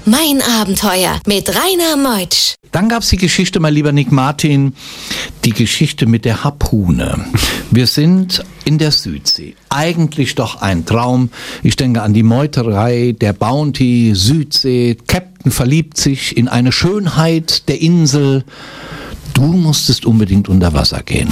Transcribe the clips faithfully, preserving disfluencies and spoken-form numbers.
Mein Abenteuer mit Rainer Meutsch. Dann gab es die Geschichte, mein lieber Nick Martin, die Geschichte mit der Harpune. Wir sind in der Südsee. Eigentlich doch ein Traum. Ich denke an die Meuterei der Bounty, Südsee. Captain verliebt sich in eine Schönheit der Insel. Du musstest unbedingt unter Wasser gehen.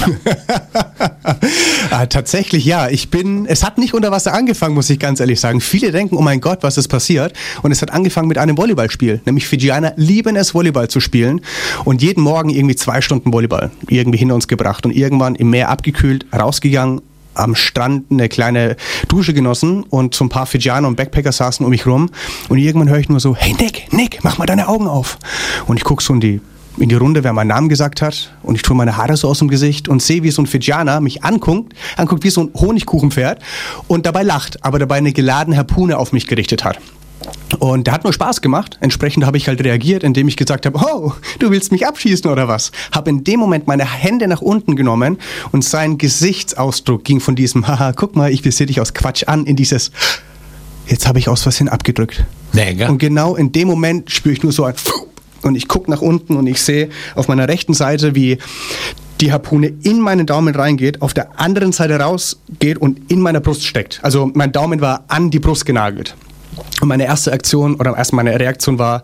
ah, tatsächlich ja. Ich bin, es hat nicht unter Wasser angefangen, muss ich ganz ehrlich sagen. Viele denken, oh mein Gott, was ist passiert? Und es hat angefangen mit einem Volleyballspiel. Nämlich Fidschianer lieben es, Volleyball zu spielen. Und jeden Morgen irgendwie zwei Stunden Volleyball irgendwie hinter uns gebracht. Und irgendwann im Meer abgekühlt, rausgegangen, am Strand eine kleine Dusche genossen und so ein paar Fidschianer und Backpacker saßen um mich rum. Und irgendwann höre ich nur so, hey Nick, Nick, mach mal deine Augen auf. Und ich gucke so in die in die Runde, wer meinen Namen gesagt hat, und ich tue meine Haare so aus dem Gesicht und sehe, wie so ein Fidschianer mich anguckt, anguckt wie so ein Honigkuchenpferd und dabei lacht, aber dabei eine geladene Harpune auf mich gerichtet hat. Und der hat nur Spaß gemacht. Entsprechend habe ich halt reagiert, indem ich gesagt habe, oh, du willst mich abschießen oder was? Habe in dem Moment meine Hände nach unten genommen und sein Gesichtsausdruck ging von diesem, haha, guck mal, ich sehe dich aus Quatsch an, in dieses, jetzt habe ich aus Versehen abgedrückt. Mega. Und genau in dem Moment spüre ich nur so ein und ich gucke nach unten und ich sehe auf meiner rechten Seite, wie die Harpune in meinen Daumen reingeht, auf der anderen Seite rausgeht und in meiner Brust steckt. Also mein Daumen war an die Brust genagelt. Und meine erste Aktion, oder erst meine Reaktion war,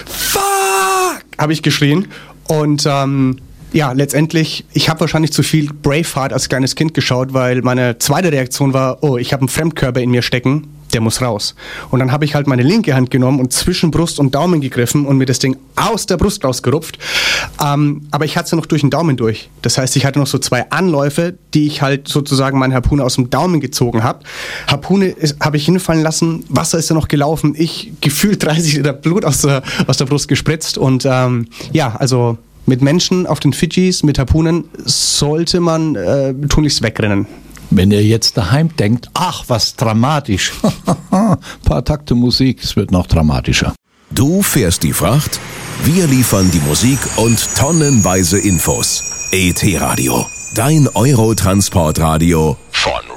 fuck, habe ich geschrien. Und ähm, ja, letztendlich, ich habe wahrscheinlich zu viel Braveheart als kleines Kind geschaut, weil meine zweite Reaktion war, oh, ich habe einen Fremdkörper in mir stecken. Der muss raus. Und dann habe ich halt meine linke Hand genommen und zwischen Brust und Daumen gegriffen und mir das Ding aus der Brust rausgerupft. Ähm, aber ich hatte es ja noch durch den Daumen durch. Das heißt, ich hatte noch so zwei Anläufe, die ich halt sozusagen meine Harpune aus dem Daumen gezogen habe. Harpune habe ich hinfallen lassen, Wasser ist ja noch gelaufen, ich gefühlt dreißig Liter Blut aus der, aus der Brust gespritzt. Und ähm, ja, also mit Menschen auf den Fidschis, mit Harpunen sollte man äh, tunlichst wegrennen. Wenn ihr jetzt daheim denkt, ach, was dramatisch. Ein paar Takte Musik, es wird noch dramatischer. Du fährst die Fracht, wir liefern die Musik und tonnenweise Infos. E T Radio, dein Eurotransportradio von